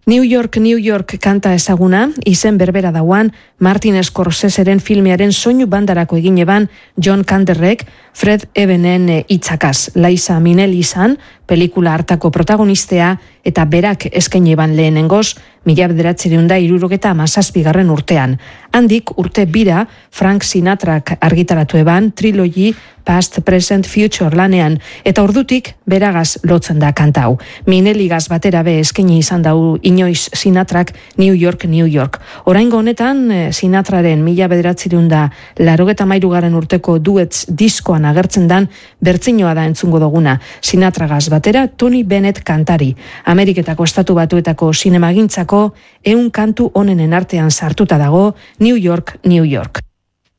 New York, New York kanta ezaguna, izen berbera dauan, Martin Scorseseren filmearen soinu bandarako egin eban John Kanderrek, Fred Evenen hitzakaz. Liza Minnelli izan, pelikula hartako protagonistea eta berak eskaini eban lehenengoz, 1977 urtean. Handik urte bira Frank Sinatrak argitaratu eban Trilogy Past, Present, Future lanean, eta ordutik beragaz lotzen da kanta hau. Minnelligaz batera be eskaini izan dau inoiz Sinatrak New York, New York. Oraingo honetan Sinatraren 1983 urteko duets diskoan agertzen dan bertsinoa da entzungo duguna. Sinatragaz batera Tony Bennett kantari. Ameriketako Estatu Batuetako sinemagintzako 100 kantu onenen artean sartuta dago New York, New York.